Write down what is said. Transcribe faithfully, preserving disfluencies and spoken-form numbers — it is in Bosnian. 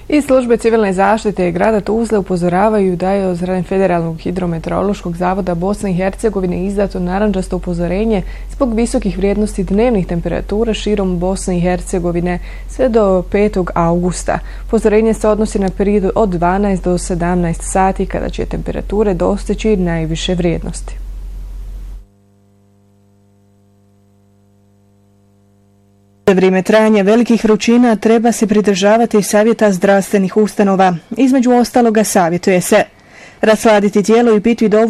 Iz službe civilne zaštite grada Tuzle upozoravaju da je od strane Federalnog hidrometeorološkog zavoda Bosne i Hercegovine izdato narandžasto upozorenje zbog visokih vrijednosti dnevnih temperatura širom Bosne i Hercegovine sve do petog augusta. Upozorenje se odnosi na period od dvanaest do sedamnaest sati kada će temperature dostići najviše vrijednosti. Za vrijeme trajanja velikih vrućina treba se pridržavati savjeta zdravstvenih ustanova. Između ostaloga savjetuje se rasladiti tijelo i piti dovoljno